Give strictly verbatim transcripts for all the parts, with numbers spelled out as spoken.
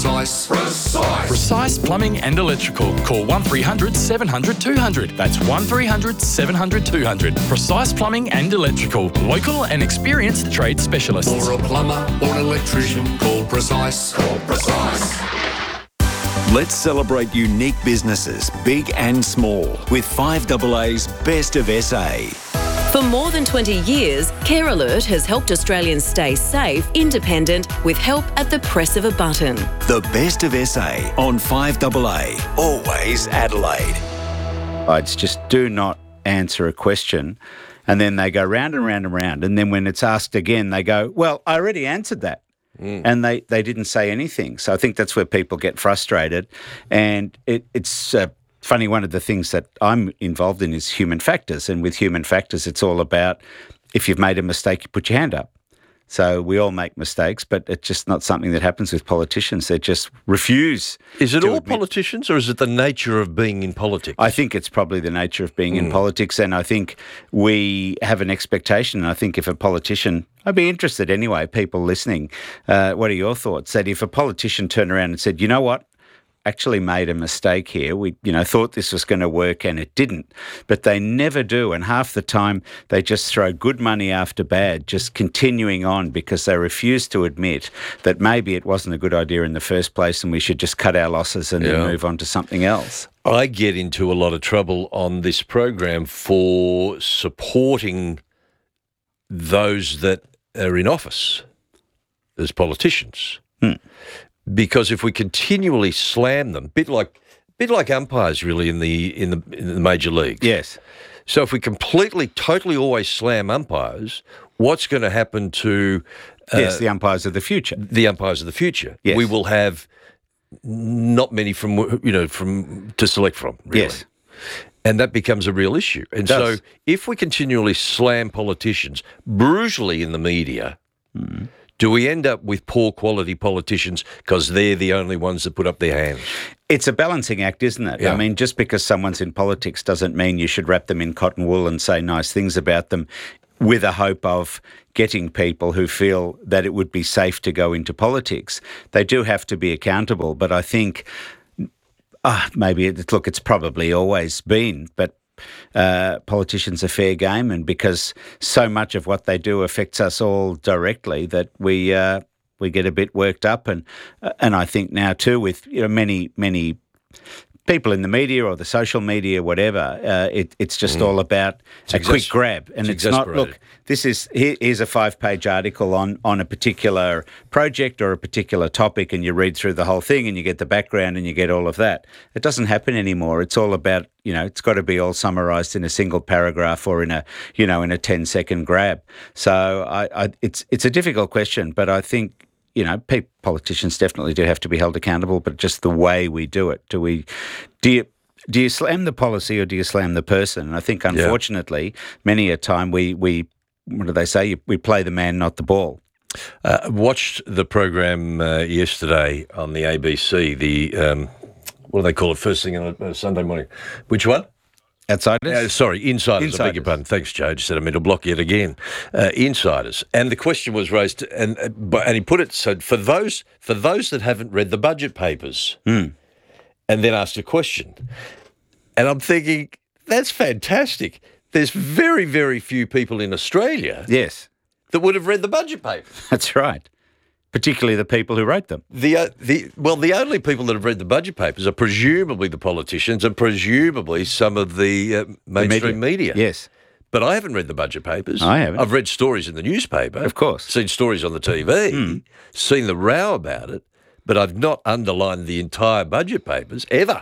precise. Precise. Precise Plumbing and Electrical. Call one three hundred seven hundred two hundred. That's one three hundred seven hundred two hundred. Precise Plumbing and Electrical. Local and experienced trade specialists. For a plumber or an electrician, call Precise. Call Precise. Let's celebrate unique businesses, big and small, with five A A's Best of S A. For more than twenty years, Care Alert has helped Australians stay safe, independent, with help at the press of a button. The Best of S A on five A A, always Adelaide. It's just do not answer a question, and then they go round and round and round, and then when it's asked again, they go, well, I already answered that. Mm. And they, they didn't say anything. So I think that's where people get frustrated. And it, it's uh, funny, one of the things that I'm involved in is human factors. And with human factors, it's all about if you've made a mistake, you put your hand up. So we all make mistakes, but it's just not something that happens with politicians. They just refuse. Is it all admit. politicians, or is it the nature of being in politics? I think it's probably the nature of being mm. in politics, and I think we have an expectation. And I think if a politician, I'd be interested anyway, people listening, uh, what are your thoughts? That if a politician turned around and said, you know what? Actually made a mistake here. We, you know, thought this was going to work and it didn't. But they never do. And half the time they just throw good money after bad, just continuing on because they refuse to admit that maybe it wasn't a good idea in the first place and we should just cut our losses and yeah. then move on to something else. I get into a lot of trouble on this program for supporting those that are in office as politicians. Hmm. Because if we continually slam them, bit like, bit like umpires really in the in the in the major leagues. Yes. So if we completely, totally always slam umpires, what's going to happen to uh, yes the umpires of the future? The umpires of the future. Yes. We will have not many from you know from to select from. Really. Yes. And that becomes a real issue. And so if we continually slam politicians brutally in the media. Mm. Do we end up with poor quality politicians because they're the only ones that put up their hands? It's a balancing act, isn't it? Yeah. I mean, just because someone's in politics doesn't mean you should wrap them in cotton wool and say nice things about them with a hope of getting people who feel that it would be safe to go into politics. They do have to be accountable, but I think, ah, maybe, it, look, it's probably always been, but Uh, politicians are fair game, and because so much of what they do affects us all directly, that we uh, we get a bit worked up, and uh, and I think now too with you know many many people in the media or the social media, whatever, uh, it, it's just mm. all about it's a exas- quick grab, and it's, it's not. Look, this is here, here's a five-page article on on a particular project or a particular topic, and you read through the whole thing, and you get the background, and you get all of that. It doesn't happen anymore. It's all about you know, it's got to be all summarised in a single paragraph or in a you know in a ten-second grab. So I, I, it's it's a difficult question, but I think. You know, pe- politicians definitely do have to be held accountable, but just the way we do it. Do we, do you, do you slam the policy or do you slam the person? And I think, unfortunately, yeah. many a time we, we, what do they say? We play the man, not the ball. Uh, watched the program uh, yesterday on the A B C, the, um, what do they call it, first thing on a Sunday morning? Which one? Outsiders? Uh, sorry, Insiders. Insiders. I beg your pardon. Thanks, Joe. Just said I meant to block yet again. Uh, Insiders. And the question was raised, and uh, and he put it so for those for those that haven't read the budget papers, mm. and then asked a question, and I'm thinking that's fantastic. There's very very few people in Australia, yes, that would have read the budget papers. That's right. Particularly the people who wrote them. The uh, the well, the only people that have read the budget papers are presumably the politicians and presumably some of the uh, mainstream the media. media. Yes. But I haven't read the budget papers. I haven't. I've read stories in the newspaper. Of course. Seen stories on the T V, mm. seen the row about it, but I've not underlined the entire budget papers ever.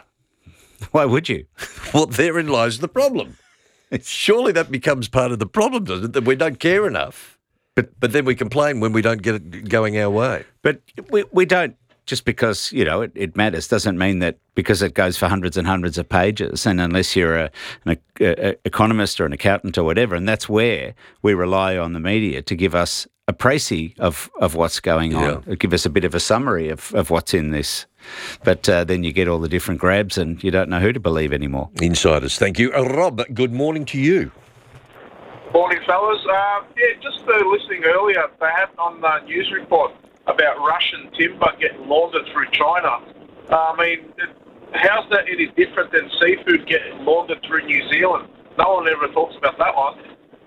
Why would you? Well, therein lies the problem. Surely that becomes part of the problem, doesn't it, that we don't care enough. But but then we complain when we don't get it going our way. But we we don't, just because, you know, it, it matters doesn't mean that because it goes for hundreds and hundreds of pages, and unless you're a, an a, a economist or an accountant or whatever, and that's where we rely on the media to give us a précis of, of what's going on, yeah. give us a bit of a summary of, of what's in this. But uh, then you get all the different grabs and you don't know who to believe anymore. Insiders, thank you. Uh, Rob, good morning to you. Morning, fellas. Uh, yeah, just uh, listening earlier, they had on the news report, about Russian timber getting laundered through China. Uh, I mean, how's that any different than seafood getting laundered through New Zealand? No one ever talks about that one.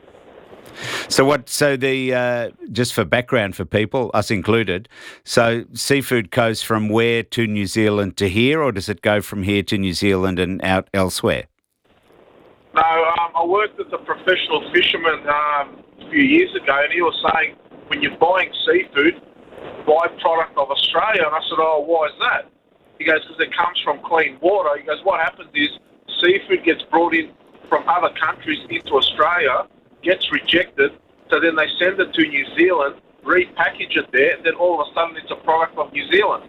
So what? So the uh, just for background for people, us included. So seafood goes from where to New Zealand to here, or does it go from here to New Zealand and out elsewhere? No, um, I worked with a professional fisherman um, a few years ago, and he was saying when you're buying seafood, byproduct of Australia, and I said, oh, why is that? He goes, because it comes from clean water. He goes, what happens is seafood gets brought in from other countries into Australia, gets rejected, so then they send it to New Zealand, repackage it there, and then all of a sudden it's a product of New Zealand.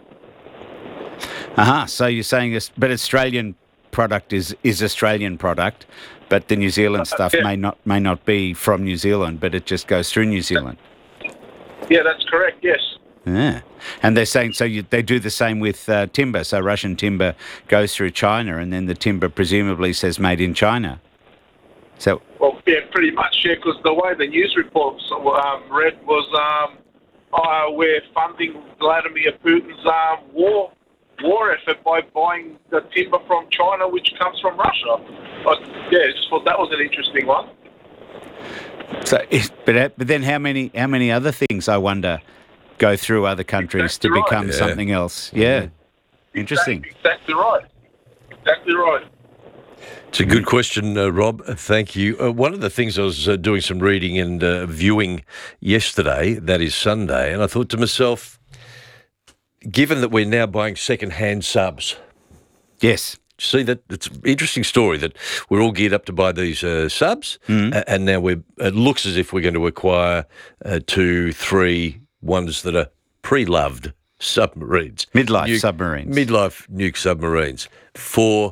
Uh-huh. So you're saying this, but Australian product is, is Australian product, but the New Zealand stuff yeah. may not may not be from New Zealand, but it just goes through New Zealand. Yeah, that's correct, yes. Yeah. And they're saying, so you, they do the same with uh, timber. So Russian timber goes through China, and then the timber presumably says made in China. So, well, yeah, pretty much, yeah, because the way the news reports um, read was um, uh, we're funding Vladimir Putin's um, war war effort by buying the timber from China, which comes from Russia. But, yeah, I just thought that was an interesting one. So, but but then how many how many other things, I wonder, go through other countries Exactly to right. become Yeah. something else? Yeah, interesting. Exactly, exactly right. Exactly right. It's a good question, uh, Rob. Thank you. Uh, one of the things I was uh, doing some reading and uh, viewing yesterday, that is Sunday, and I thought to myself, given that we're now buying second-hand subs, Yes. see that it's an interesting story that we're all geared up to buy these uh, subs, uh, and now we're, it looks as if we're going to acquire uh, two, three ones that are pre-loved submarines. Midlife Nuke- submarines. Midlife nuke submarines for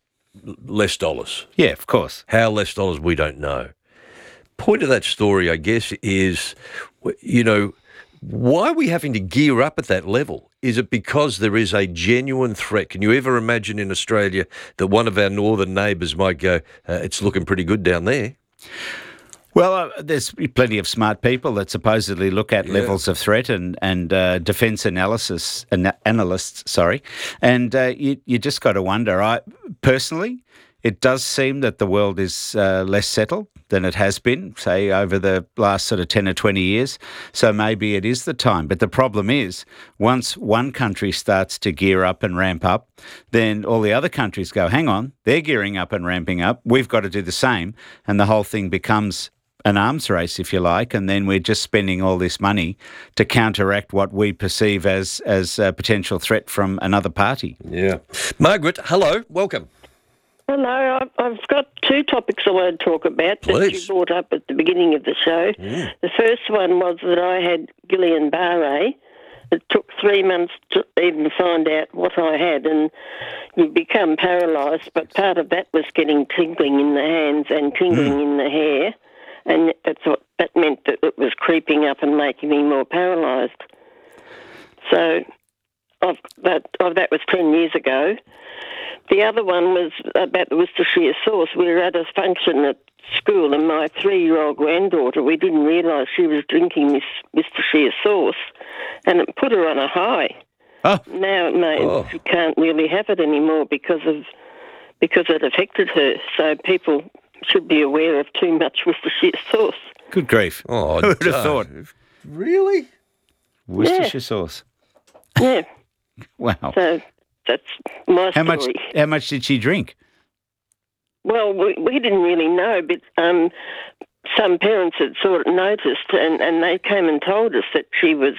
less dollars. Yeah, of course. How less dollars, we don't know. Point of that story, I guess, is, you know, why are we having to gear up at that level? Is it because there is a genuine threat? Can you ever imagine in Australia that one of our northern neighbours might go, uh, it's looking pretty good down there? Well, uh, there's plenty of smart people that supposedly look at Yeah. levels of threat and and uh, defence analysis ana- analysts. Sorry, and uh, you you just got to wonder. I personally, it does seem that the world is uh, less settled than it has been, say, over the last sort of ten or twenty years. So maybe it is the time. But the problem is, once one country starts to gear up and ramp up, then all the other countries go, hang on, they're gearing up and ramping up. We've got to do the same. And the whole thing becomes an arms race, if you like, and then we're just spending all this money to counteract what we perceive as, as a potential threat from another party. Yeah. Margaret, hello, welcome. Hello, I've- I've got two topics I want to talk about that Please. you brought up at the beginning of the show. The first one was that I had Guillain-Barré. It took three months to even find out what I had, and you become paralysed, but part of that was getting tingling in the hands and tingling in the hair, and that's what, that meant that it was creeping up and making me more paralysed. So I've, that, oh, that was ten years ago. The other one was about the Worcestershire sauce. We were at a function at school, and my three-year-old granddaughter, we didn't realise she was drinking this Worcestershire sauce, and it put her on a high. Oh. Now, mate, Oh. she can't really have it anymore because of because it affected her. So people should be aware of too much Worcestershire sauce. Good grief. Oh, Who would have don't. thought? Really? Worcestershire sauce. Yeah, Wow. so that's my How story. much How much did she drink? Well, we, we didn't really know, but um, some parents had sort of noticed, and, and they came and told us that she was,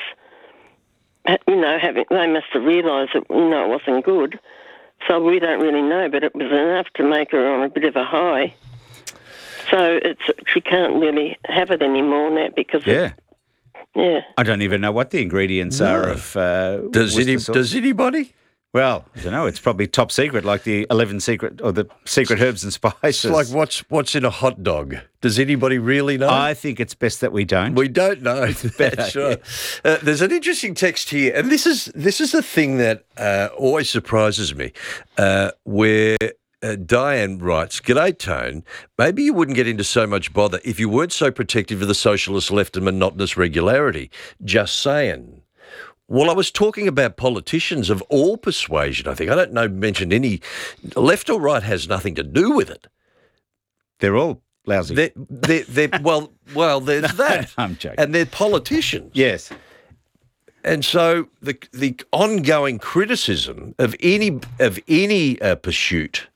you know, having. They must have realised that, you know, it wasn't good. So we don't really know, but it was enough to make her on a bit of a high. So it's she can't really have it anymore now because Yeah. Of, yeah. I don't even know what the ingredients are of uh, Does, any, Worcester sauce. does anybody? Well, I don't know. It's probably top secret, like the eleven secret or the secret herbs and spices. It's like what's what's in a hot dog? Does anybody really know? I think it's best that we don't. We don't know. That's right. Uh, there's an interesting text here, and this is this is the thing that uh, always surprises me, uh, where uh, Diane writes, "G'day, Tone. Maybe you wouldn't get into so much bother if you weren't so protective of the socialist left and monotonous regularity. Just saying. Well, I was talking about politicians of all persuasion, I think. I don't know, mentioned any, left or right has nothing to do with it. They're all lousy. They're, they're, they're, well, well, there's that. I'm joking. And they're politicians. Yes. And so the the ongoing criticism of any of any uh, pursuit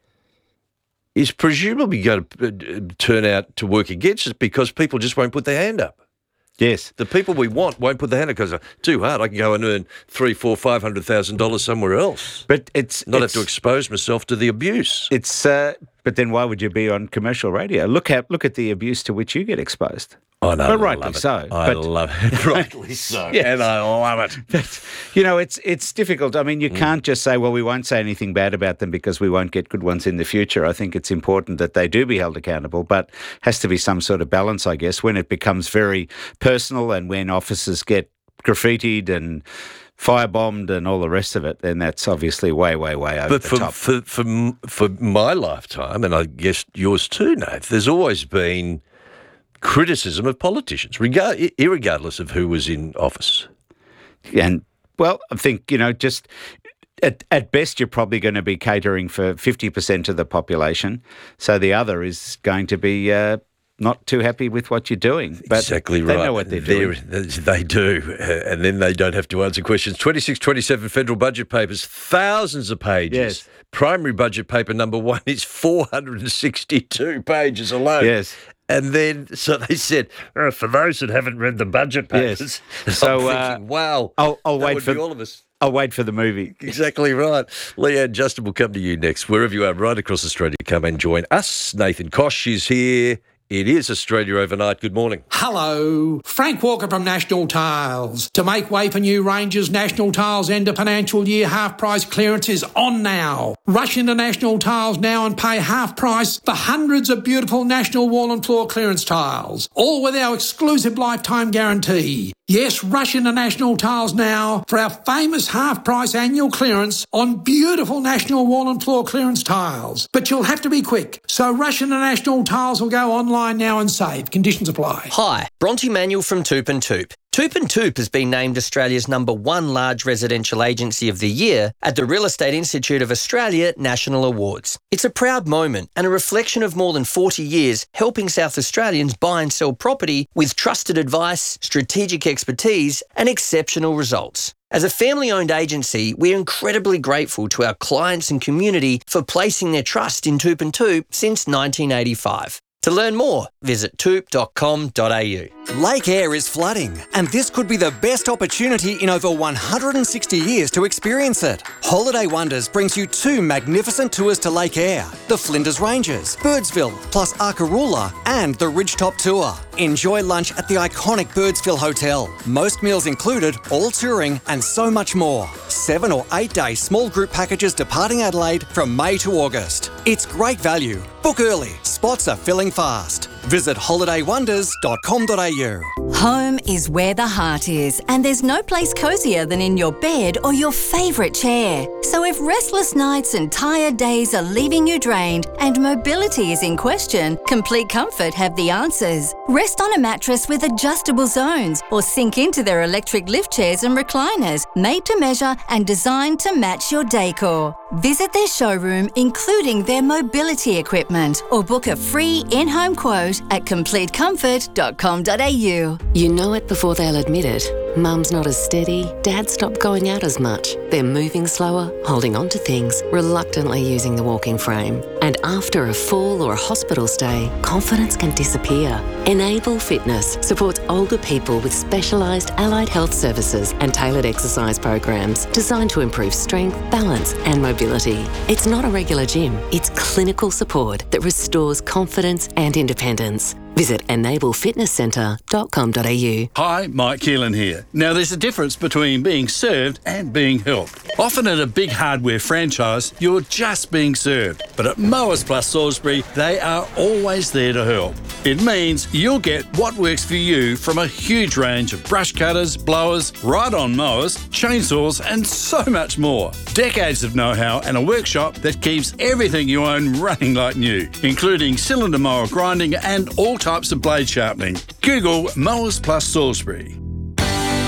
is presumably going to uh, turn out to work against us because people just won't put their hand up. Yes. The people we want won't put their hand up because it's too hard. I can go and earn three, four, five hundred thousand dollars somewhere else. But it's not it's, have to expose myself to the abuse. It's uh, but then why would you be on commercial radio? Look at look at the abuse to which you get exposed. I know, but rightly love it. so. I but, love it. Rightly so. Yes. And I love it. But, you know, it's it's difficult. I mean, you mm. can't just say, well, we won't say anything bad about them because we won't get good ones in the future. I think it's important that they do be held accountable, but has to be some sort of balance, I guess, when it becomes very personal and when officers get graffitied and firebombed and all the rest of it, then that's obviously way, way, way over but the for, top. For, for, for my lifetime, and I guess yours too, Nath, there's always been criticism of politicians, regard, irregardless of who was in office. And, well, I think, you know, just at, at best you're probably going to be catering for fifty percent of the population. So the other is going to be uh, not too happy with what you're doing. But exactly they right. know what they're, they're doing. They do. Uh, and then they don't have to answer questions. twenty-six, twenty-seven federal budget papers, thousands of pages. Yes. Primary budget paper number one is four hundred sixty-two pages alone. Yes. And then, so they said, oh, for those that haven't read the budget papers, yes. so I'm thinking, uh, wow, I'll, I'll that wait would for be all of us. I'll wait for the movie. Exactly right. Leanne Justin will come to you next. Wherever you are, right across Australia, come and join us. Nathan Kosh is here. It is Australia Overnight. Good morning. Hello. Frank Walker from National Tiles. To make way for new ranges, National Tiles end of financial year half price clearance is on now. Rush into National Tiles now and pay half price for hundreds of beautiful National wall and floor clearance tiles, all with our exclusive lifetime guarantee. Yes, rush into National Tiles now for our famous half-price annual clearance on beautiful National wall and floor clearance tiles. But you'll have to be quick, so rush into National Tiles will go online now and save. Conditions apply. Hi, Bronte Manuel from Toop and Toop. Toop and Toop has been named Australia's number one large residential agency of the year at the Real Estate Institute of Australia National Awards. It's a proud moment and a reflection of more than forty years helping South Australians buy and sell property with trusted advice, strategic expertise and exceptional results. As a family-owned agency, we're incredibly grateful to our clients and community for placing their trust in Toop and Toop since nineteen eighty-five. To learn more, visit toop dot com dot a u. Lake Eyre is flooding, and this could be the best opportunity in over one hundred sixty years to experience it. Holiday Wonders brings you two magnificent tours to Lake Eyre, the Flinders Ranges, Birdsville, plus Arkaroola, and the Ridgetop Tour. Enjoy lunch at the iconic Birdsville Hotel. Most meals included, all touring, and so much more. Seven or eight day small group packages departing Adelaide from May to August. It's great value. Book early. Spots are filling fast. Visit holiday wonders dot com dot a u. Home is where the heart is, and there's no place cosier than in your bed or your favourite chair. So if restless nights and tired days are leaving you drained and mobility is in question, Complete Comfort have the answers. Rest on a mattress with adjustable zones or sink into their electric lift chairs and recliners, made to measure and designed to match your decor. Visit their showroom, including their mobility equipment, or book a free in-home quote at complete comfort dot com dot a u. You know it before they'll admit it. Mum's not as steady, Dad stopped going out as much. They're moving slower, holding on to things, reluctantly using the walking frame. And after a fall or a hospital stay, confidence can disappear. Enable Fitness supports older people with specialised allied health services and tailored exercise programs designed to improve strength, balance and mobility. It's not a regular gym, it's clinical support that restores confidence and independence. Visit enable fitness centre dot com dot a u. Hi, Mike Keelan here. Now, there's a difference between being served and being helped. Often at a big hardware franchise, you're just being served. But at Mowers Plus Salisbury, they are always there to help. It means you'll get what works for you from a huge range of brush cutters, blowers, ride-on mowers, chainsaws, and so much more. Decades of know-how and a workshop that keeps everything you own running like new, including cylinder mower grinding and all types of blade sharpening. Google Mowers Plus Salisbury.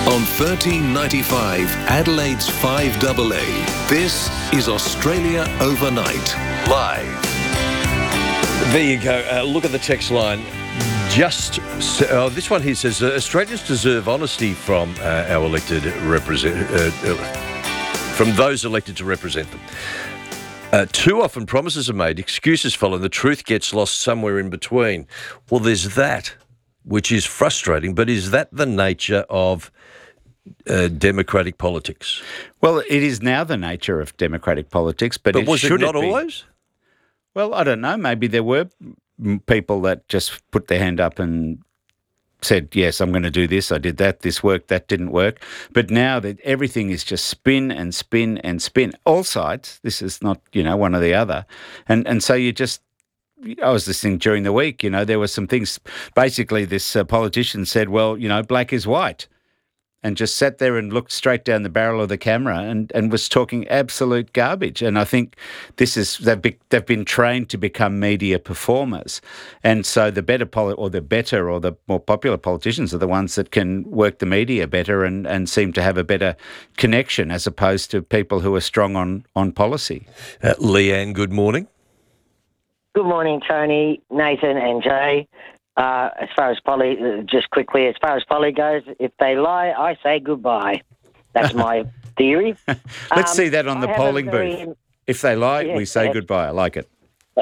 On thirteen ninety-five, Adelaide's five A A. This is Australia Overnight, live. There you go. Uh, look at the text line. Just uh, this one here says uh, Australians deserve honesty from uh, our elected represent uh, uh, from those elected to represent them. Uh, too often promises are made, excuses follow, and the truth gets lost somewhere in between. Well, there's that, which is frustrating. But is that the nature of uh, democratic politics? Well, it is now the nature of democratic politics, but, but it was should it not it be? always? Well, I don't know. Maybe there were people that just put their hand up and said, yes, I'm going to do this, I did that, this worked, that didn't work. But now that everything is just spin and spin and spin, all sides, this is not, you know, one or the other. And and so you just, I was listening during the week, you know, there were some things, basically this uh, politician said, well, you know, black is white. And just sat there and looked straight down the barrel of the camera and, and was talking absolute garbage. And I think this is they've be, they've been trained to become media performers, and so the better poli- or the better or the more popular politicians are the ones that can work the media better and, and seem to have a better connection as opposed to people who are strong on on policy. Uh, Leanne, good morning. Good morning, Tony, Nathan, and Jay. Uh, as far as Polly, uh, just quickly, as far as Polly goes, if they lie, I say goodbye. That's my theory. Let's um, see that on the I polling very, booth. If they lie, yeah, we say yeah. goodbye. I like it.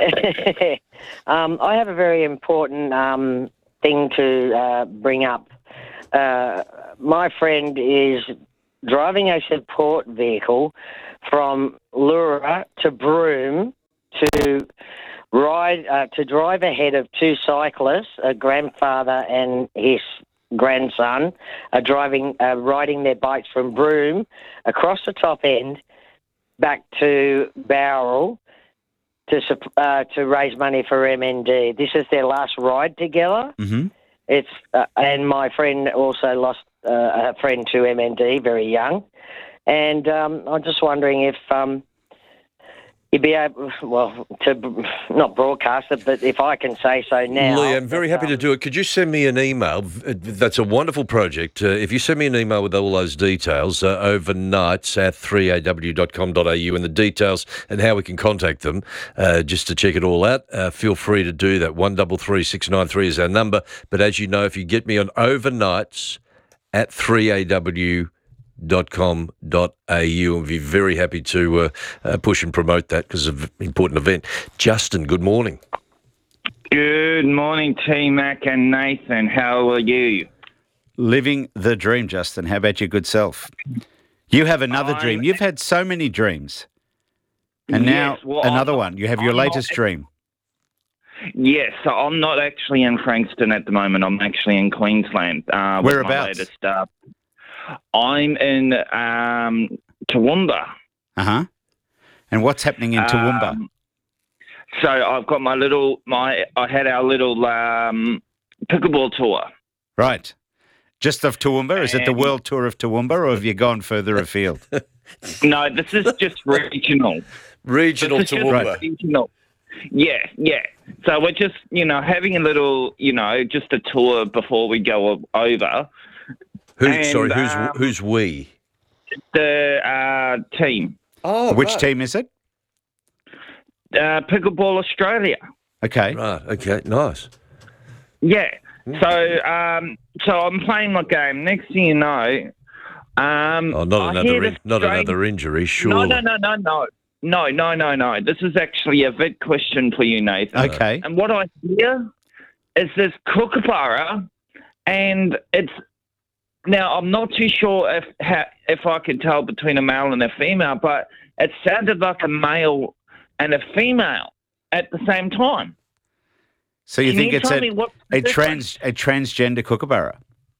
um, I have a very important um, thing to uh, bring up. Uh, my friend is driving a support vehicle from Lura to Broome to ride uh, to drive ahead of two cyclists, a grandfather and his grandson, are driving, uh, riding their bikes from Broome across the top end back to Bowral to uh, to raise money for M N D. This is their last ride together. Mm-hmm. It's uh, and my friend also lost uh, a friend to M N D, very young, and um, I'm just wondering if. Um, You'd be able, well, to not broadcast it, but if I can say so now. Lee, I'm very happy um, to do it. Could you send me an email? That's a wonderful project. Uh, if you send me an email with all those details, uh, overnights at three a w dot com dot a u and the details and how we can contact them, uh, just to check it all out, uh, feel free to do that. one three three six nine three is our number. But as you know, if you get me on overnights at three a w dot com dot a u, and be very happy to uh, uh, push and promote that because of an important event. Justin, good morning. Good morning, T Mac and Nathan. How are you? Living the dream, Justin. How about your good self? You have another I'm, dream. You've had so many dreams. And now yes, well, another I'm, one. You have your I'm latest not, dream. Yes, so I'm not actually in Frankston at the moment. I'm actually in Queensland. Uh, with Whereabouts? My latest, uh, I'm in um, Toowoomba. Uh-huh. And what's happening in Toowoomba? Um, so I've got my little, my I had our little um, pickleball tour. Right. Just of Toowoomba? Is it the world tour of Toowoomba, or have you gone further afield? No, this is just regional. Regional Toowoomba. Right. Regional. Yeah, yeah. So we're just, you know, having a little, you know, just a tour before we go over. Who, and, sorry, who's um, who's we? The uh, team. Oh, Which right. team is it? Uh, Pickleball Australia. Okay. Right. Okay. Nice. Yeah. So, um, so I'm playing my game. Next thing you know, um, oh, not I another, hear in, not strange... another injury, sure. No, no, no, no, no, no, no, no, no. This is actually a vid question for you, Nathan. Okay. And what I hear is this kookaburra, and it's. Now, I'm not too sure if ha, if I can tell between a male and a female, but it sounded like a male and a female at the same time. So you Can think you it's tell a, me what's the a trans a transgender kookaburra?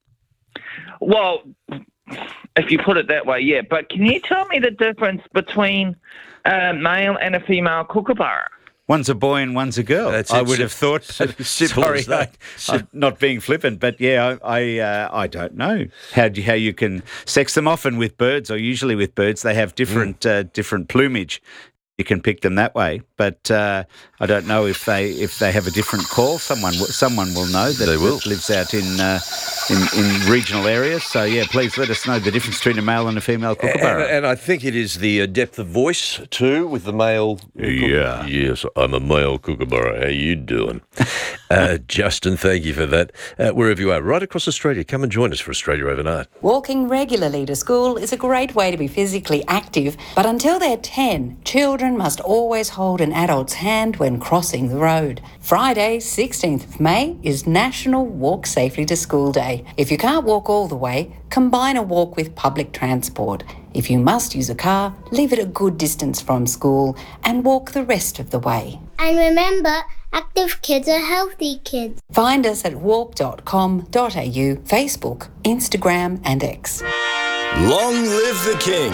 Well, if you put it that way, yeah. But can you tell me the difference between a male and a female kookaburra? One's a boy and one's a girl. That's I it. would have thought. Simple Sorry, as that. I, I'm not being flippant, but yeah, I I, uh, I don't know how do, how you can sex them. Often with birds, or usually with birds, they have different mm. uh, different plumage. you can pick them that way. But uh, I don't know if they if they have a different call. Someone someone will know that, they will. that lives out in, uh, in in regional areas. So yeah, please let us know the difference between a male and a female kookaburra. And, and I think it is the uh, depth of voice too with the male. Yeah. Yes, I'm a male kookaburra. How you doing? uh, Justin, thank you for that. Uh, wherever you are, right across Australia, come and join us for Australia Overnight. Walking regularly to school is a great way to be physically active, but until they're ten, children must always hold an adult's hand when crossing the road. Friday, sixteenth of May, is National Walk Safely to School Day. If you can't walk all the way, combine a walk with public transport. If you must use a car, leave it a good distance from school and walk the rest of the way. And remember, active kids are healthy kids. Find us at walk dot com dot a u, Facebook, Instagram and X. Long live the King!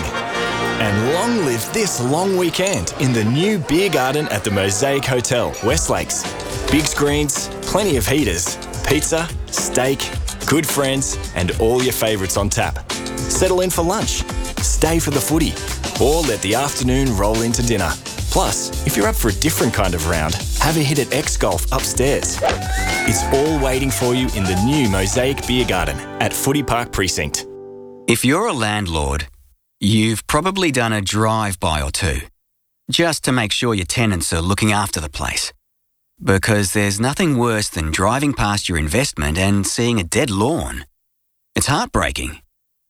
And long live this long weekend in the new beer garden at the Mosaic Hotel, West Lakes. Big screens, plenty of heaters, pizza, steak, good friends, and all your favourites on tap. Settle in for lunch, stay for the footy, or let the afternoon roll into dinner. Plus, if you're up for a different kind of round, have a hit at X Golf upstairs. It's all waiting for you in the new Mosaic Beer Garden at Footy Park Precinct. If you're a landlord, you've probably done a drive-by or two, just to make sure your tenants are looking after the place. Because there's nothing worse than driving past your investment and seeing a dead lawn. It's heartbreaking.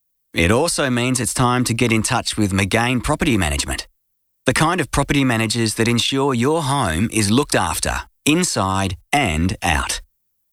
It also means it's time to get in touch with McGain Property Management, the kind of property managers that ensure your home is looked after, inside and out.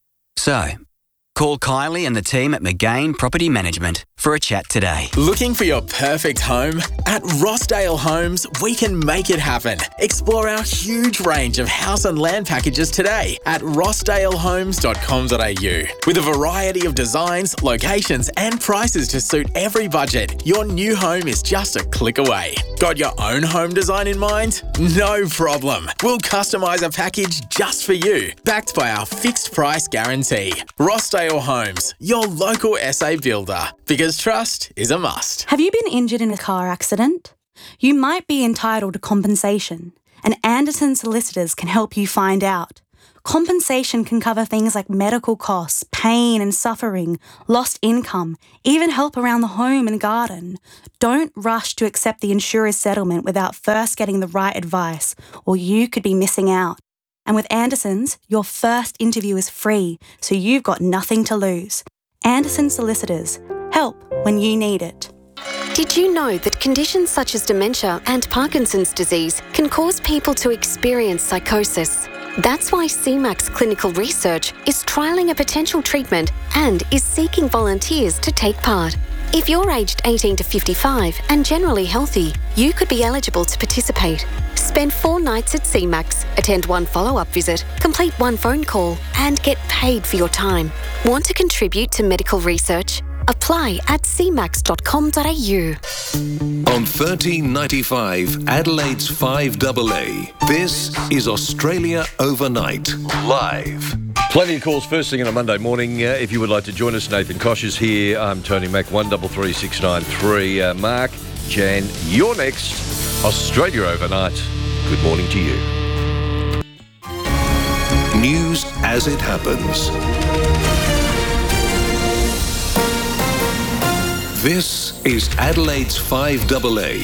So, call Kylie and the team at McGain Property Management for a chat today. Looking for your perfect home? At Rossdale Homes, we can make it happen. Explore our huge range of house and land packages today at rossdale homes dot com dot a u. With a variety of designs, locations and prices to suit every budget, your new home is just a click away. Got your own home design in mind? No problem. We'll customise a package just for you, backed by our fixed price guarantee. Rossdale Homes, your local S A builder. Because trust is a must. Have you been injured in a car accident? You might be entitled to compensation, and Anderson Solicitors can help you find out. Compensation can cover things like medical costs, pain and suffering, lost income, even help around the home and garden. Don't rush to accept the insurer's settlement without first getting the right advice, or you could be missing out. And with Anderson's, your first interview is free, so you've got nothing to lose. Anderson Solicitors. Help when you need it. Did you know that conditions such as dementia and Parkinson's disease can cause people to experience psychosis? That's why C MAX Clinical Research is trialling a potential treatment and is seeking volunteers to take part. If you're aged eighteen to fifty-five and generally healthy, you could be eligible to participate. Spend four nights at C MAX, attend one follow-up visit, complete one phone call, and get paid for your time. Want to contribute to medical research? Apply at c max dot com dot a u. On thirteen ninety-five, Adelaide's five A A, this is Australia Overnight, live. Plenty of calls first thing on a Monday morning. Uh, if you would like to join us, Nathan Kosh is here. I'm Tony Mack, one three three six nine three. Uh, Mark, Jan, you're next. Australia Overnight. Good morning to you. News as it happens. This is Adelaide's five A A.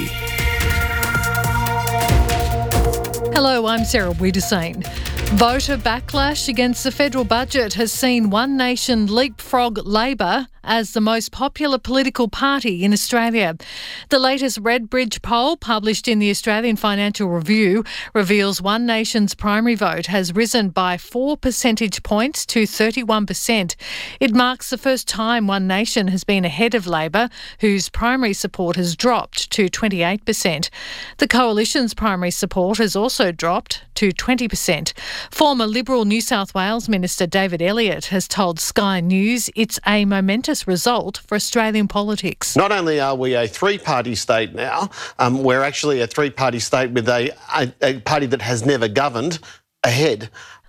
Hello, I'm Sarah Wiederseen. Voter backlash against the federal budget has seen One Nation leapfrog Labor as the most popular political party in Australia. The latest Redbridge poll, published in the Australian Financial Review, reveals One Nation's primary vote has risen by four percentage points to thirty-one percent. It marks the first time One Nation has been ahead of Labor, whose primary support has dropped to twenty-eight percent. The Coalition's primary support has also dropped to twenty percent. Former Liberal New South Wales Minister David Elliott has told Sky News it's a momentous result for Australian politics. Not only are we a three-party state now, um, we're actually a three-party state with a, a, a party that has never governed ahead.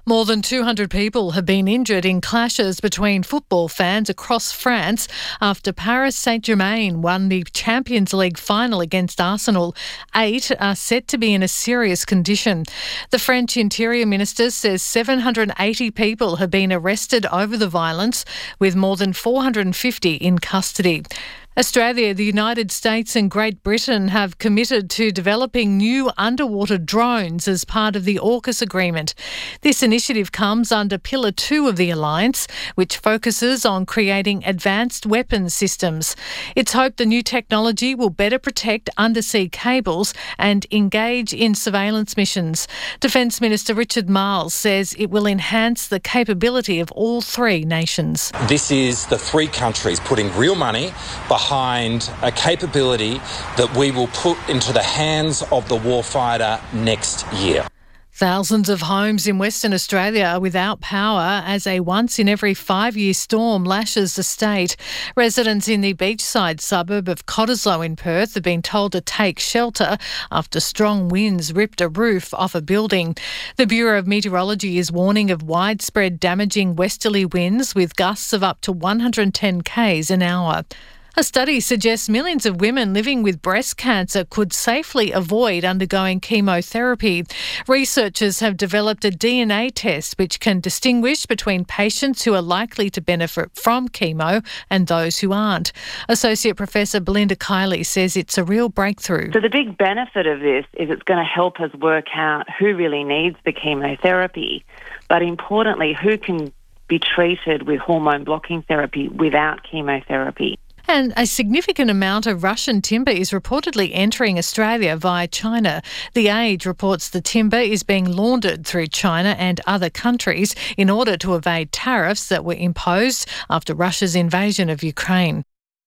More than two hundred people have been injured in clashes between football fans across France after Paris Saint-Germain won the Champions League final against Arsenal. Eight are said to be in a serious condition. The French Interior Minister says seven hundred eighty people have been arrested over the violence, with more than four hundred fifty in custody. Australia, the United States and Great Britain have committed to developing new underwater drones as part of the AUKUS agreement. This initiative comes under Pillar two of the alliance, which focuses on creating advanced weapons systems. It's hoped the new technology will better protect undersea cables and engage in surveillance missions. Defence Minister Richard Marles says it will enhance the capability of all three nations. This is the three countries putting real money behind behind a capability that we will put into the hands of the warfighter next year. Thousands of homes in Western Australia are without power as a once-in-every-five-year storm lashes the state. Residents in the beachside suburb of Cottesloe in Perth have been told to take shelter after strong winds ripped a roof off a building. The Bureau of Meteorology is warning of widespread damaging westerly winds with gusts of up to one hundred ten kilometres an hour. A study suggests millions of women living with breast cancer could safely avoid undergoing chemotherapy. Researchers have developed a D N A test which can distinguish between patients who are likely to benefit from chemo and those who aren't. Associate Professor Belinda Kiley says it's a real breakthrough. So the big benefit of this is it's going to help us work out who really needs the chemotherapy, but importantly, who can be treated with hormone blocking therapy without chemotherapy. And a significant amount of Russian timber is reportedly entering Australia via China. The Age reports the timber is being laundered through China and other countries in order to evade tariffs that were imposed after Russia's invasion of Ukraine.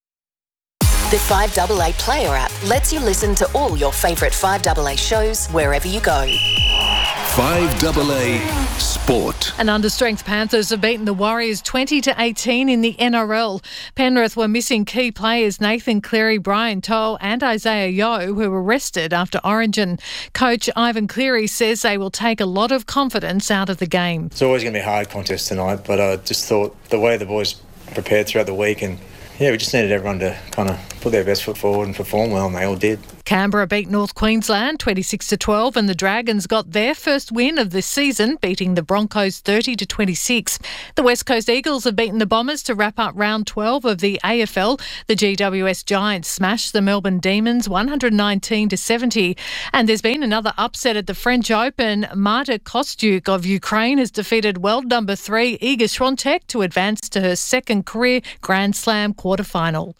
The five A A Player app lets you listen to all your favourite five A A shows wherever you go. five A A Sport. And understrength Panthers have beaten the Warriors twenty to eighteen in the N R L. Penrith were missing key players Nathan Cleary, Brian To'o and Isaiah Yeo, who were rested after Origin. Coach Ivan Cleary says they will take a lot of confidence out of the game. It's always going to be a hard contest tonight, but I just thought the way the boys prepared throughout the week, and yeah, we just needed everyone to kind of put their best foot forward and perform well, and they all did. Canberra beat North Queensland twenty-six to twelve and the Dragons got their first win of this season, beating the Broncos thirty to twenty-six. The West Coast Eagles have beaten the Bombers to wrap up round twelve of the A F L. The G W S Giants smashed the Melbourne Demons one hundred nineteen to seventy. And there's been another upset at the French Open. Marta Kostyuk of Ukraine has defeated world number three Iga Swiatek to advance to her second career Grand Slam quarterfinal.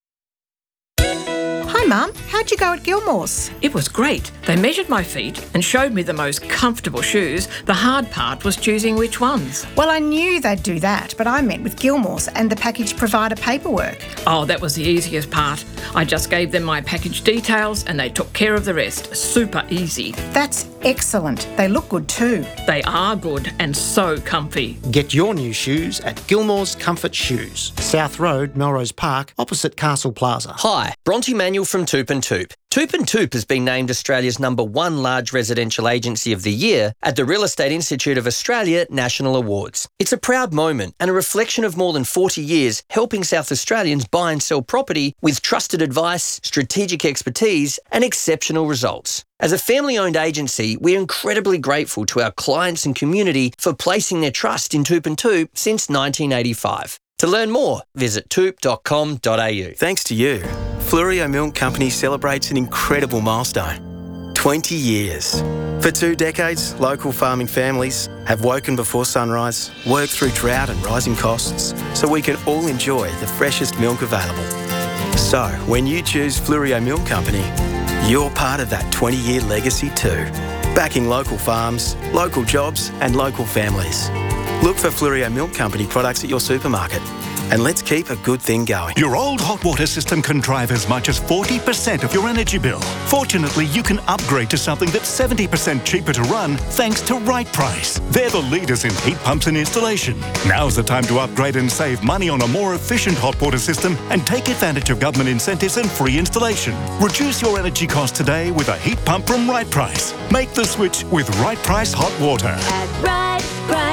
Hi Mum, how'd you go at Gilmore's? It was great. They measured my feet and showed me the most comfortable shoes. The hard part was choosing which ones. Well, I knew they'd do that, but I met with Gilmore's and the package provider paperwork. Oh, that was the easiest part. I just gave them my package details and they took care of the rest. Super easy. That's excellent. They look good too. They are good and so comfy. Get your new shoes at Gilmore's Comfort Shoes, South Road, Melrose Park, opposite Castle Plaza. Hi, Bronte Manuel from Toop and Toop. Toop and Toop has been named Australia's number one large residential agency of the year at the Real Estate Institute of Australia National Awards. It's a proud moment and a reflection of more than forty years helping South Australians buy and sell property with trusted advice, strategic expertise and exceptional results. As a family-owned agency, we're incredibly grateful to our clients and community for placing their trust in Toop and Toop since nineteen eighty-five. To learn more, visit toop dot com dot a u. Thanks to you, Fluorio Milk Company celebrates an incredible milestone. twenty years. For two decades, local farming families have woken before sunrise, worked through drought and rising costs, so we can all enjoy the freshest milk available. So, when you choose Fluorio Milk Company, you're part of that twenty-year legacy too. Backing local farms, local jobs and local families. Look for Fluorio Milk Company products at your supermarket. And let's keep a good thing going. Your old hot water system can drive as much as forty percent of your energy bill. Fortunately, you can upgrade to something that's seventy percent cheaper to run thanks to Right Price. They're the leaders in heat pumps and installation. Now's the time to upgrade and save money on a more efficient hot water system and take advantage of government incentives and free installation. Reduce your energy costs today with a heat pump from Right Price. Make the switch with Right Price Hot Water. At Right Price.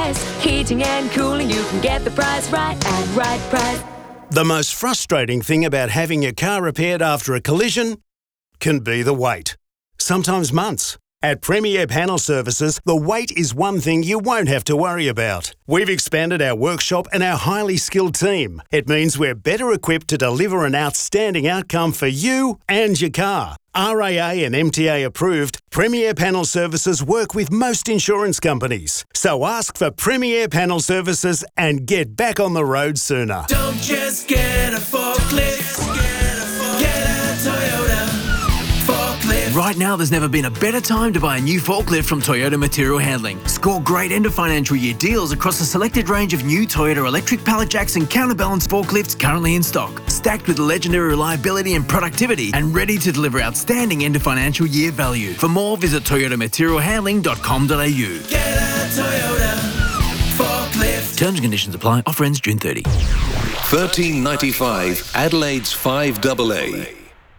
price. Heating and cooling, you can get the price right at Right Price. The most frustrating thing about having your car repaired after a collision can be the wait. Sometimes months. At Premier Panel Services, the wait is one thing you won't have to worry about. We've expanded our workshop and our highly skilled team. It means we're better equipped to deliver an outstanding outcome for you and your car. R A A and M T A approved, Premier Panel Services work with most insurance companies. So ask for Premier Panel Services and get back on the road sooner. Don't just get a forklift, get a Toyota forklift. Right now, there's never been a better time to buy a new forklift from Toyota Material Handling. Score great end of financial year deals across a selected range of new Toyota electric pallet jacks and counterbalance forklifts currently in stock. Stacked with legendary reliability and productivity and ready to deliver outstanding end of financial year value. For more, visit toyota material handling dot com dot a u. Get a Toyota forklift. Terms and conditions apply. Offer ends June thirtieth. thirteen ninety-five Adelaide's five double A.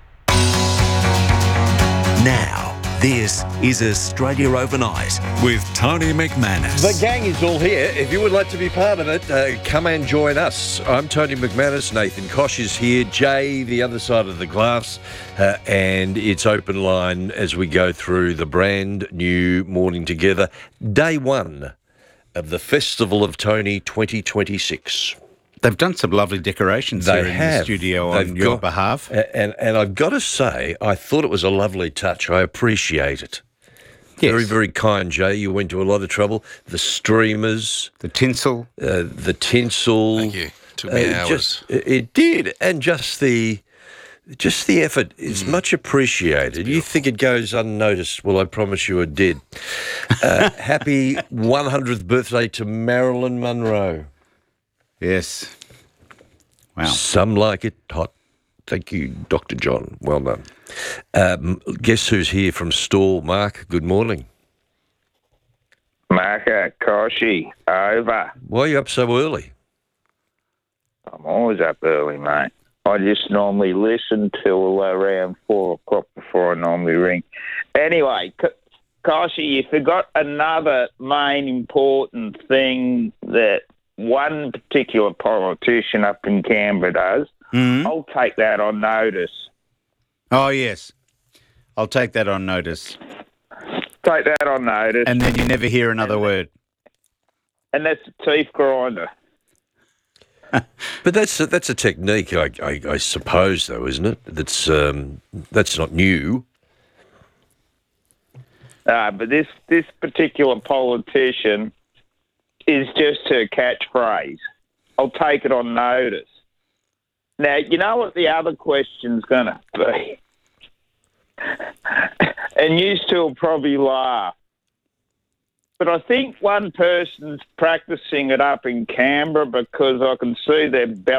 Now, this is Australia Overnight with Tony McManus. The gang is all here. If you would like to be part of it, uh, come and join us. I'm Tony McManus. Nathan Kosh is here. Jay, the other side of the glass. Uh, and it's open line as we go through the brand new Morning Together. Day one of the Festival of Tony twenty twenty-six. They've done some lovely decorations They here in have. the studio They've on your got- behalf. a- And, and I've got to say, I thought it was a lovely touch. I appreciate it. Very, very kind, Jay. You went to a lot of trouble. The streamers. The tinsel. Uh, the tinsel. Thank you. Took me hours. Just, it it did. And just the... Just the effort is much appreciated. You think it goes unnoticed? Well, I promise you it did. Uh, happy one hundredth birthday to Marilyn Monroe. Yes. Wow. Some like it hot. Thank you, Doctor John. Well done. Um, guess who's here from Stall? Mark, good morning. Marka Koshi, over. Why are you up so early? I'm always up early, mate. I just normally listen till around four o'clock before I normally ring. Anyway, K- Koshi, you forgot another main important thing that one particular politician up in Canberra does. Mm. I'll take that on notice. Oh, yes. I'll take that on notice. Take that on notice. And then you never hear another word. And that's a teeth grinder. But that's a, that's a technique, I, I, I suppose, though, isn't it? That's um, that's not new. Uh, but this, this particular politician is just her catchphrase. I'll take it on notice. Now, you know what the other question's going to be? And you still probably laugh. But I think one person's practicing it up in Canberra because I can see their belly